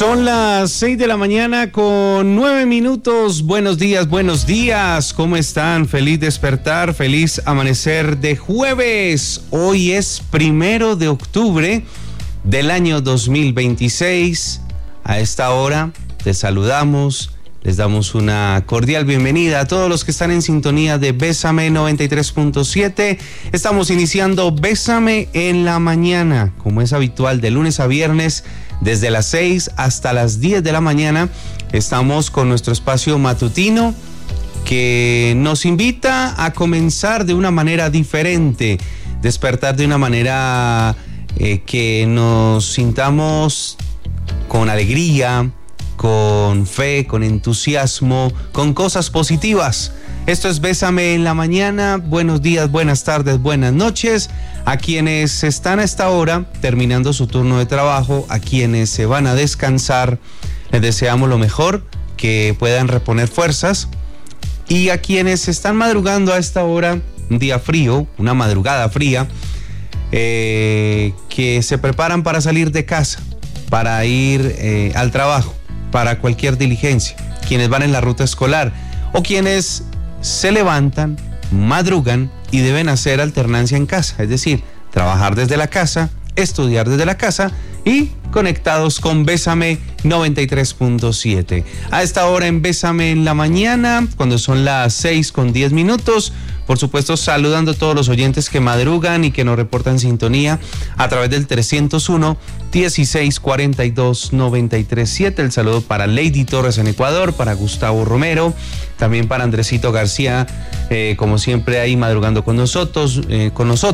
Son las 6 de la mañana con 9 minutos. Buenos días. ¿Cómo están? Feliz despertar, feliz amanecer de jueves. Hoy es 1 de octubre del año 2026. A esta hora te saludamos, les damos una cordial bienvenida a todos los que están en sintonía de Bésame 93.7. Estamos iniciando Bésame en la mañana, como es habitual, de lunes a viernes, desde las 6 hasta las 10 de la mañana. Estamos con nuestro espacio matutino que nos invita a comenzar de una manera diferente, despertar de una manera que nos sintamos con alegría, con fe, con entusiasmo, con cosas positivas. Esto es Bésame en la mañana. Buenos días, buenas tardes, buenas noches a quienes están a esta hora terminando su turno de trabajo, a quienes se van a descansar. Les deseamos lo mejor, que puedan reponer fuerzas, y a quienes están madrugando a esta hora, un día frío, una madrugada fría, que se preparan para salir de casa, para ir al trabajo, para cualquier diligencia, quienes van en la ruta escolar o quienes se levantan, madrugan y deben hacer alternancia en casa, es decir, trabajar desde la casa, estudiar desde la casa y conectados con Bésame 93.7. A esta hora en Bésame en la mañana, cuando son las 6:10, por supuesto saludando a todos los oyentes que madrugan y que nos reportan sintonía a través del 301-1642-937. El saludo para Lady Torres en Ecuador, para Gustavo Romero, también para Andresito García, como siempre ahí madrugando con nosotros.